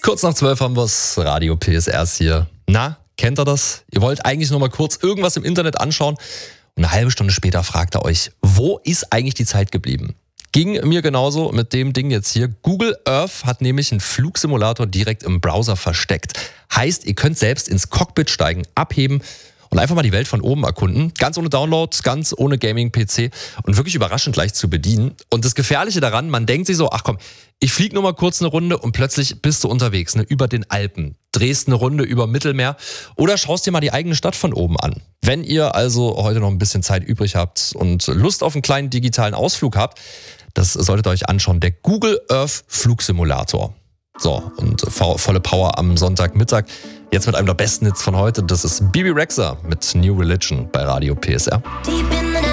Kurz nach 12 haben wir's, Radio PSRs hier. Na, kennt ihr das? Ihr wollt eigentlich nur mal kurz irgendwas im Internet anschauen und eine halbe Stunde später fragt ihr euch, wo ist eigentlich die Zeit geblieben? Ging mir genauso mit dem Ding jetzt hier. Google Earth hat nämlich einen Flugsimulator direkt im Browser versteckt. Heißt, ihr könnt selbst ins Cockpit steigen, abheben und einfach mal die Welt von oben erkunden. Ganz ohne Download, ganz ohne Gaming-PC und wirklich überraschend leicht zu bedienen. Und das Gefährliche daran, man denkt sich so, ach komm, ich fliege nur mal kurz eine Runde und plötzlich bist du unterwegs, über den Alpen. Drehst eine Runde über Mittelmeer oder schaust dir mal die eigene Stadt von oben an. Wenn ihr also heute noch ein bisschen Zeit übrig habt und Lust auf einen kleinen digitalen Ausflug habt, das solltet ihr euch anschauen, der Google Earth Flugsimulator. So, und volle Power am Sonntagmittag. Jetzt mit einem der besten Hits von heute, das ist Bebe Rexha mit New Religion bei Radio PSR.